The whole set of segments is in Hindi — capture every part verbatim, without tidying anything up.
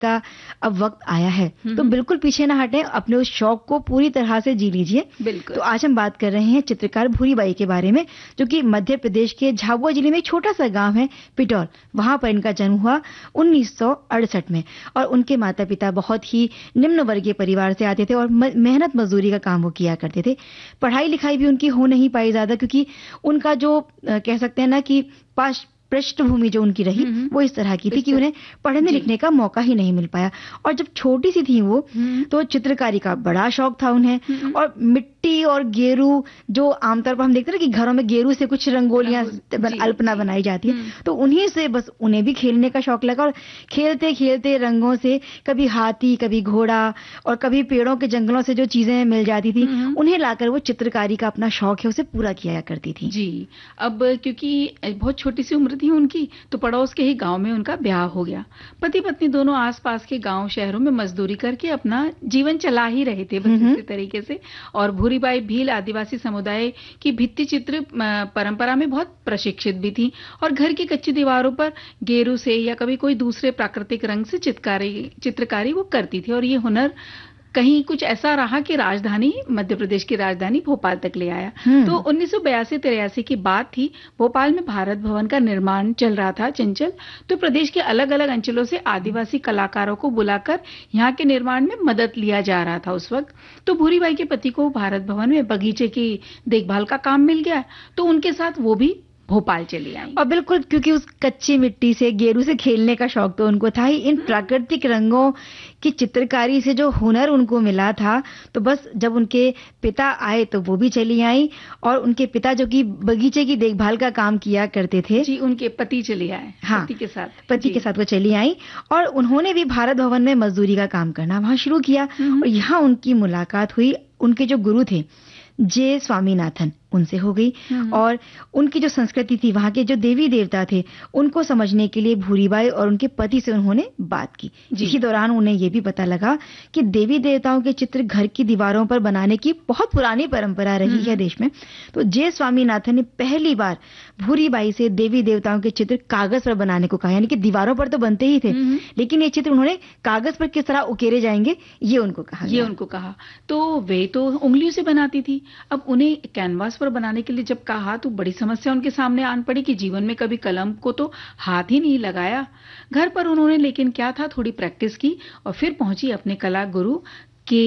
का अब वक्त आया है तो बिल्कुल पीछे ना हटें, अपने उस शौक को पूरी तरह से जी लीजिए। बिल्कुल। तो आज हम बात कर रहे हैं चित्रकार भूरीबाई के बारे में, जो कि मध्य प्रदेश के झाबुआ जिले में एक छोटा सा गांव है पिटौल, वहां पर इनका जन्म हुआ उन्नीस सौ अड़सठ में। और उनके माता पिता बहुत ही निम्न वर्गीय परिवार से आते थे और मेहनत मजदूरी का काम वो किया करते थे। पढ़ाई लिखाई भी उनकी हो नहीं पाई ज्यादा, क्योंकि उनका जो कह सकते हैं ना कि पास पृष्ठभूमि जो उनकी रही वो इस तरह की थी कि उन्हें पढ़ने लिखने का मौका ही नहीं मिल पाया। और जब छोटी सी थी वो तो चित्रकारी का बड़ा शौक था उन्हें, और मिट्टी और गेरू, जो आमतौर पर हम देखते हैं ना कि घरों में गेरू से कुछ रंगोलियां अल्पना बनाई जाती है, तो उन्हीं से बस उन्हें भी खेलने का शौक लगा। और खेलते खेलते रंगों से कभी हाथी, कभी घोड़ा और कभी पेड़ों के जंगलों से जो चीजें मिल जाती थी उन्हें लाकर वो चित्रकारी का अपना शौक है उसे पूरा किया करती थी। जी, अब क्योंकि बहुत छोटी सी उम्र थी उनकी, तो पड़ोस के ही गांव में उनका ब्याह हो गया। पति पत्नी दोनों आसपास के गांव शहरों में मजदूरी करके अपना जीवन चला ही रहे थे बस इसी तरीके से। और भूरीबाई भील आदिवासी समुदाय की भित्ति चित्र परंपरा में बहुत प्रशिक्षित भी थी, और घर की कच्ची दीवारों पर गेरू से या कभी कोई दूसरे प्राकृतिक रंग से चित्रकारी चित्रकारी वो करती थी। और ये हुनर कहीं कुछ ऐसा रहा कि राजधानी, मध्य प्रदेश की राजधानी भोपाल तक ले आया। तो उन्नीस सौ बयासी तिरासी की बात थी, भोपाल में भारत भवन का निर्माण चल रहा था चंचल। तो प्रदेश के अलग अलग अंचलों से आदिवासी कलाकारों को बुलाकर यहाँ के निर्माण में मदद लिया जा रहा था उस वक्त। तो भूरीबाई के पति को भारत भवन में बगीचे की देखभाल का काम मिल गया, तो उनके साथ वो भी भोपाल चली आई। और बिल्कुल, क्योंकि उस कच्ची मिट्टी से, गेरू से खेलने का शौक तो उनको था ही, इन प्राकृतिक रंगों की चित्रकारी से जो हुनर उनको मिला था, तो बस जब उनके पिता आए तो वो भी चली आई। और उनके पिता जो कि बगीचे की देखभाल का काम किया करते थे, जी, उनके पति चले आए। हाँ, पति के साथ पति के साथ वो चली आई और उन्होंने भी भारत भवन में मजदूरी का काम करना वहां शुरू किया। और यहाँ उनकी मुलाकात हुई, उनके जो गुरु थे जे स्वामीनाथन, उनसे हो गई। और उनकी जो संस्कृति थी, वहां के जो देवी देवता थे, उनको समझने के लिए भूरीबाई और उनके पति से उन्होंने बात की। इसी दौरान उन्हें यह भी पता लगा कि देवी देवताओं के चित्र घर की दीवारों पर बनाने की बहुत पुरानी परंपरा रही है देश में। तो जे स्वामीनाथन ने पहली बार भूरीबाई से देवी देवताओं के चित्र कागज पर बनाने को कहा, यानी कि दीवारों पर तो बनते ही थे, लेकिन ये चित्र उन्होंने कागज पर किस तरह उकेरे जाएंगे ये उनको कहा ये उनको कहा तो वे तो उंगलियों से बनाती थी। अब उन्हें कैनवास पर बनाने के लिए जब कहा तो बड़ी समस्या उनके सामने आन पड़ी कि जीवन में कभी कलम को तो हाथ ही नहीं लगाया। घर पर उन्होंने लेकिन क्या था, थोड़ी प्रैक्टिस की और फिर पहुंची अपने कला गुरु के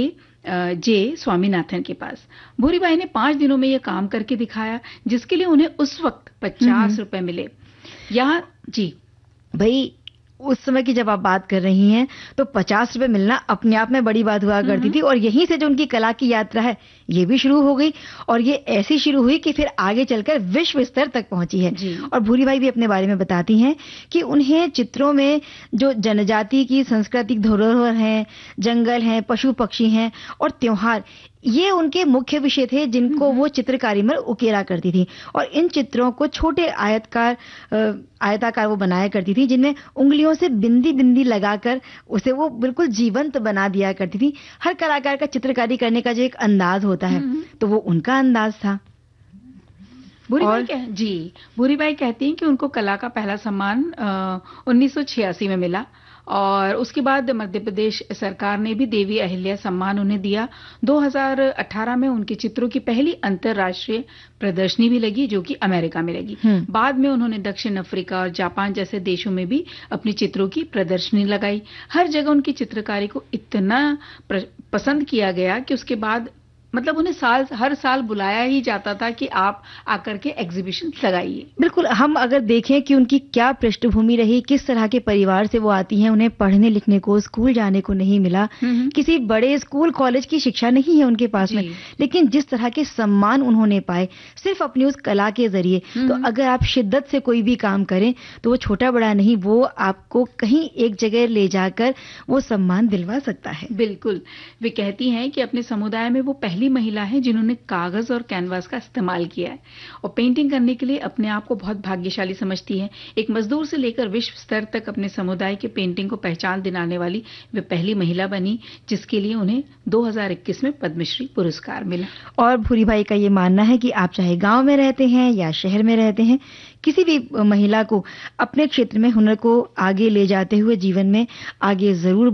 जे स्वामीनाथन के पास। भूरीबाई ने पांच दिनों में यह काम करके दिखाया, जिसके लिए उन्हें उस वक्त पचास रुपए मिले। यहाँ जी भाई, उस समय की जब आप बात कर रही हैं तो पचास रुपए मिलना अपने आप में बड़ी बात हुआ करती थी। और यहीं से जो उनकी कला की यात्रा है ये भी शुरू हो गई, और ये ऐसी शुरू हुई कि फिर आगे चलकर विश्व स्तर तक पहुंची है। और भूरीबाई भी अपने बारे में बताती हैं कि उन्हें चित्रों में जो जनजाति की सांस्कृतिक धरोहर है, जंगल है, पशु पक्षी हैं और त्योहार, ये उनके मुख्य विषय थे जिनको वो चित्रकारी में उकेरा करती थी। और इन चित्रों को छोटे आयतकार आयताकार वो बनाया करती थी, जिनमें उंगलियों से बिंदी बिंदी लगाकर उसे वो बिल्कुल जीवंत बना दिया करती थी। हर कलाकार का चित्रकारी करने का जो एक अंदाज होता है तो वो उनका अंदाज था। भूरीबाई कह, जी भूरीबाई कहती हैं कि उनको कला का पहला सम्मान उन्नीस सौ छियासी में मिला, और उसके बाद मध्य प्रदेश सरकार ने भी देवी अहिल्या सम्मान उन्हें दिया। दो हज़ार अठारह में उनके चित्रों की पहली अंतर्राष्ट्रीय प्रदर्शनी भी लगी, जो कि अमेरिका में लगी। बाद में उन्होंने दक्षिण अफ्रीका और जापान जैसे देशों में भी अपने चित्रों की प्रदर्शनी लगाई। हर जगह उनकी चित्रकारी को इतना पसंद किया गया कि उसके बाद मतलब उन्हें साल हर साल बुलाया ही जाता था कि आप आकर के एग्जीबिशन लगाइए। बिल्कुल, हम अगर देखें कि उनकी क्या पृष्ठभूमि रही, किस तरह के परिवार से वो आती हैं, उन्हें पढ़ने लिखने को, स्कूल जाने को नहीं मिला, किसी बड़े स्कूल कॉलेज की शिक्षा नहीं है उनके पास में, लेकिन जिस तरह के सम्मान उन्होंने पाए सिर्फ अपनी उस कला के जरिए, तो अगर आप शिद्दत से कोई भी काम करें तो वो छोटा बड़ा नहीं, वो आपको कहीं एक जगह ले जाकर वो सम्मान दिलवा सकता है। बिल्कुल, वे कहती हैं कि अपने समुदाय में वो पहली पहली महिला हैं जिन्होंने कागज और कैनवास का इस्तेमाल किया है और पेंटिंग करने के लिए अपने आप को बहुत भाग्यशाली समझती हैं। एक मजदूर से लेकर विश्व स्तर तक अपने समुदाय के पेंटिंग को पहचान दिलाने वाली वे पहली महिला बनी, जिसके लिए उन्हें दो हज़ार इक्कीस में पद्मश्री पुरस्कार मिला। और भूरी बाई का ये मानना है कि आप चाहे गांव में रहते हैं या शहर में रहते हैं, किसी भी महिला को अपने क्षेत्र में हुनर को आगे ले जाते हुए जीवन में आगे जरूर